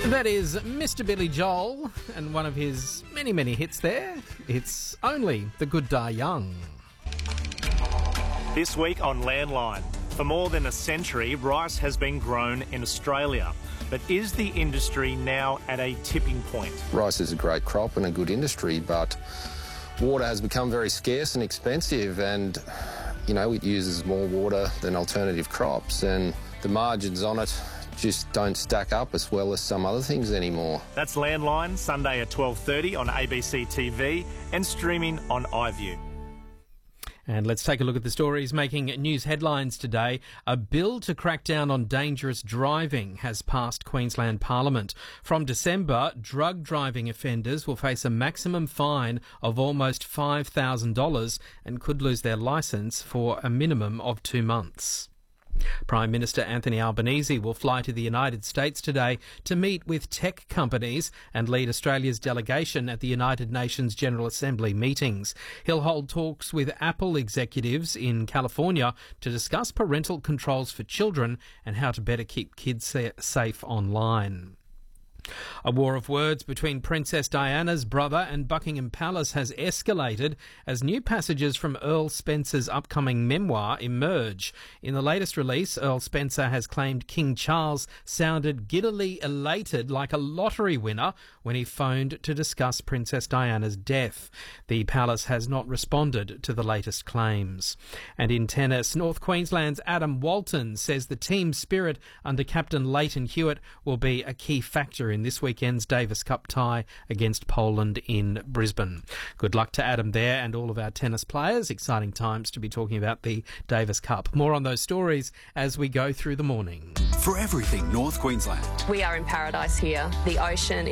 That is Mr. Billy Joel, and one of his many, many hits there. It's Only the Good Die Young. This week on Landline. For more than a century, rice has been grown in Australia. But is the industry now at a tipping point? Rice is a great crop and a good industry, but water has become very scarce and expensive, and, it uses more water than alternative crops, and the margins on it just don't stack up as well as some other things anymore. That's Landline, Sunday at 12:30 on ABC TV and streaming on iView. And let's take a look at the stories making news headlines today. A bill to crack down on dangerous driving has passed Queensland Parliament. From December, drug driving offenders will face a maximum fine of almost $5,000 and could lose their licence for a minimum of 2 months. Prime Minister Anthony Albanese will fly to the United States today to meet with tech companies and lead Australia's delegation at the United Nations General Assembly meetings. He'll hold talks with Apple executives in California to discuss parental controls for children and how to better keep kids safe online. A war of words between Princess Diana's brother and Buckingham Palace has escalated as new passages from Earl Spencer's upcoming memoir emerge. In the latest release, Earl Spencer has claimed King Charles sounded giddily elated like a lottery winner when he phoned to discuss Princess Diana's death. The palace has not responded to the latest claims. And in tennis, North Queensland's Adam Walton says the team spirit under captain Leighton Hewitt will be a key factor in this weekend's Davis Cup tie against Poland in Brisbane. Good luck to Adam there and all of our tennis players. Exciting times to be talking about the Davis Cup. More on those stories as we go through the morning. For everything North Queensland. We are in paradise here. The ocean